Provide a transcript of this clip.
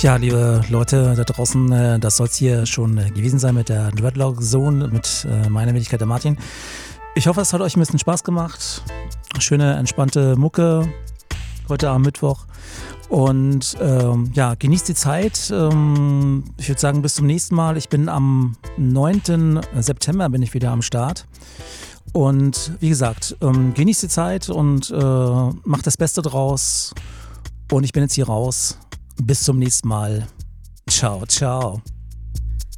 Ja, liebe Leute da draußen, das soll es hier schon gewesen sein mit der Dreadlock Zone, mit meiner Wenigkeit der Martin. Ich hoffe, es hat euch ein bisschen Spaß gemacht. Schöne, entspannte Mucke heute am Mittwoch. Und ja, genießt die Zeit. Ich würde sagen, bis zum nächsten Mal. Ich bin am 9. September bin ich wieder am Start. Und wie gesagt, genießt die Zeit und macht das Beste draus. Und ich bin jetzt hier raus. Bis zum nächsten Mal. Ciao, ciao.